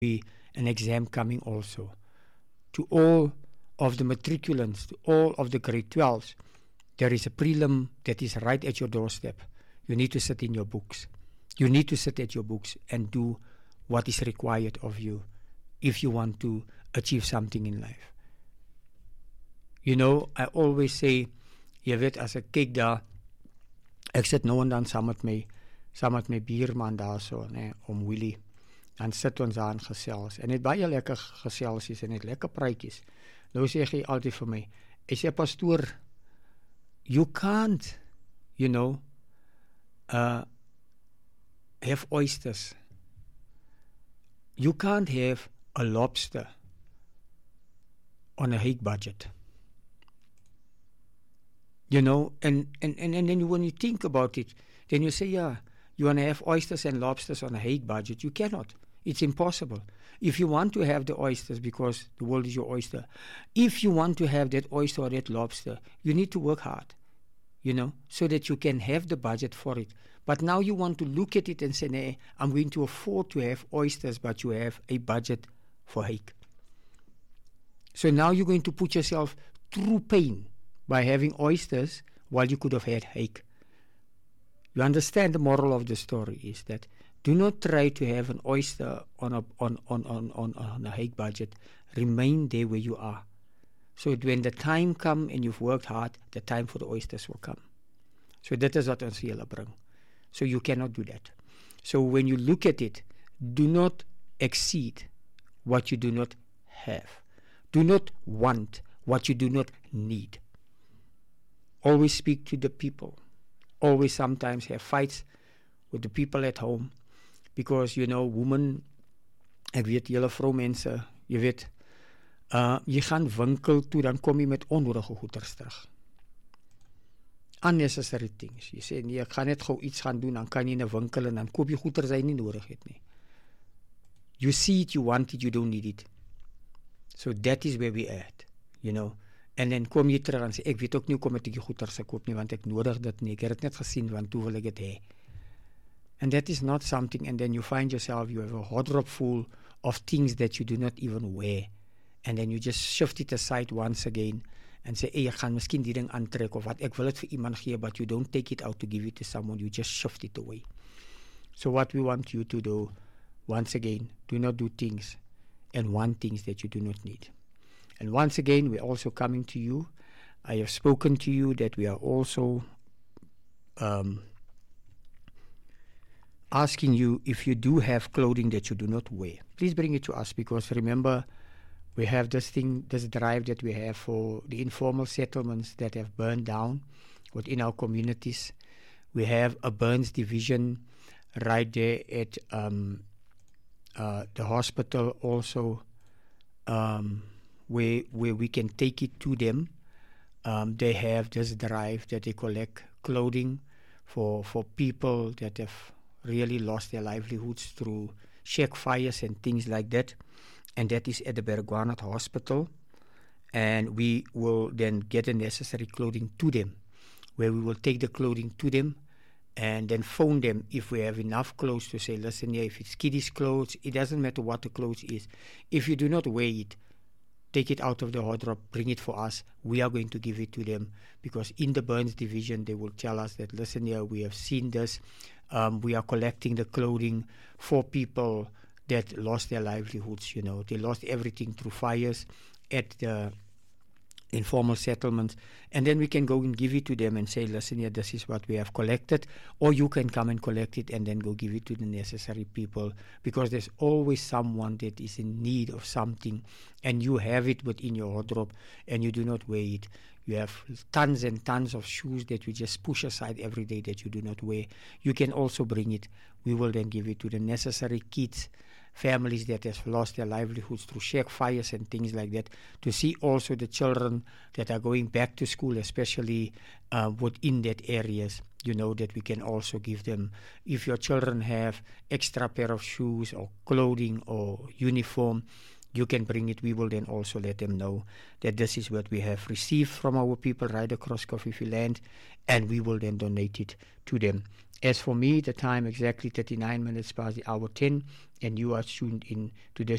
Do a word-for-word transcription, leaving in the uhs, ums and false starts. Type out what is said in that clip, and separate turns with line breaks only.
be an exam coming also. To all of the matriculants, to all of the grade twelves, there is a prelim that is right at your doorstep. You need to sit in your books. You need to sit at your books and do what is required of you if you want to achieve something in life. You know, I always say, jy weet, as ek kyk daar, ek sit nou en dan saam met my, saam met my bierman daar so, nee, om Willie, dan sit ons daar en gesels, en het baie lekker geselsies, en het lekker praatjies. Nou sê hy altyd vir my, hy sê, pastoor, you can't, you know, uh, have oysters. You can't have a lobster on a Hague budget. You know, and, and, and, and then when you think about it, then you say, yeah, you want to have oysters and lobsters on a Hague budget. You cannot. It's impossible. If you want to have the oysters, because the world is your oyster, if you want to have that oyster or that lobster, you need to work hard, you know, so that you can have the budget for it. But now you want to look at it and say, nee, I'm going to afford to have oysters, but you have a budget for Hague. So now you're going to put yourself through pain by having oysters while you could have had Hague. You understand the moral of the story is that do not try to have an oyster on a, on, on, on, on, on a Hague budget. Remain there where you are. So that when the time comes and you've worked hard, the time for the oysters will come. So that is what ons vir julle bring. So you cannot do that. So when you look at it, do not exceed what you do not have. Do not want what you do not need. Always speak to the people. Always sometimes have fights with the people at home. Because, you know, women, ek weet, julle vroumense, jy weet, uh, jy gaan winkel toe, dan kom jy met onnodige goeders terug. Unnecessary things. Jy sê, nee, ek gaan net gou iets gaan doen, dan kan jy in 'n winkel en dan koop jy goeders wat jy nie nodig het nie. You see it, you want it, you don't need it. So that is where we at, you know. En dan kom jy terug en sê, ek weet ook nie hoe kom ek die goeders se koop nie, want ek nodig dit nie, ek het dit net gesien, want toe wil ek dit hê. And that is not something, and then you find yourself, you have a wardrobe full of things that you do not even wear. And then you just shift it aside once again and say, hey, ek gaan miskien die ding aantrek of wat, ek wil het vir iemand gee, but you don't take it out to give it to someone, you just shift it away. So what we want you to do, once again, do not do things and want things that you do not need. And once again, we're also coming to you. I have spoken to you that we are also um, asking you if you do have clothing that you do not wear. Please bring it to us, because remember, we have this thing, this drive that we have for the informal settlements that have burned down within our communities. We have a burns division right there at um, uh, the hospital also, um, where where we can take it to them. Um, they have this drive that they collect clothing for for people that have really lost their livelihoods through shack fires and things like that. And that is at the Baragwanath Hospital. And we will then get the necessary clothing to them, where we will take the clothing to them and then phone them if we have enough clothes to say, listen, yeah, if it's kiddies' clothes, it doesn't matter what the clothes is. If you do not wear it, take it out of the wardrobe, bring it for us. We are going to give it to them, because in the burns division, they will tell us that, listen, yeah, we have seen this. Um, we are collecting the clothing for people that lost their livelihoods, you know. They lost everything through fires at the informal settlements. And then we can go and give it to them and say, listen, yeah, this is what we have collected. Or you can come and collect it and then go give it to the necessary people. Because there's always someone that is in need of something, and you have it within your wardrobe and you do not wear it. You have tons and tons of shoes that you just push aside every day that you do not wear. You can also bring it. We will then give it to the necessary kids, families that have lost their livelihoods through shack fires and things like that, to see also the children that are going back to school, especially uh, within that areas, you know, that we can also give them. If your children have extra pair of shoes or clothing or uniform, you can bring it. We will then also let them know that this is what we have received from our people right across Kofifi land, and we will then donate it to them. As for me, the time exactly thirty-nine minutes past the hour ten, and you are tuned in to this